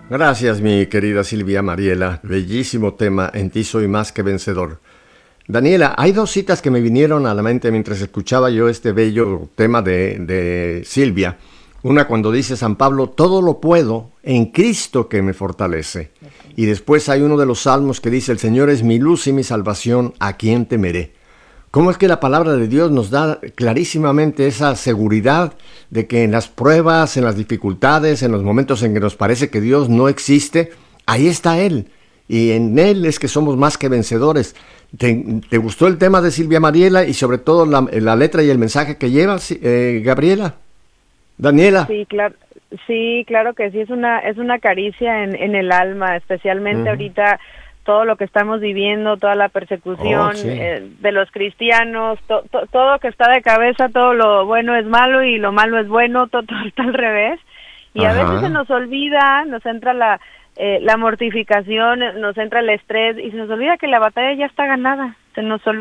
Gracias, mi querida Silvia Mariela. Bellísimo tema, En ti soy más que vencedor. Daniela, hay dos citas que me vinieron a la mente mientras escuchaba yo este bello tema de Silvia. Una cuando dice San Pablo, todo lo puedo en Cristo que me fortalece. Y después hay uno de los salmos que dice, el Señor es mi luz y mi salvación, ¿a quién temeré? ¿Cómo es que la palabra de Dios nos da clarísimamente esa seguridad de que en las pruebas, en las dificultades, en los momentos en que nos parece que Dios no existe, ahí está Él? Y en Él es que somos más que vencedores. ¿Te gustó el tema de Silvia Mariela y sobre todo la letra y el mensaje que lleva, Gabriela? Daniela. Sí, claro que sí, es una caricia en el alma, especialmente Ujú. ahorita todo lo que estamos viviendo, toda la Oh, persecución sí. de los cristianos, todo que está de cabeza, todo lo bueno es malo y lo malo es bueno, todo está al revés. Y a veces se Ajá. nos olvida, nos entra la mortificación, nos entra el estrés y se nos olvida que la batalla ya está ganada. Se nos olvida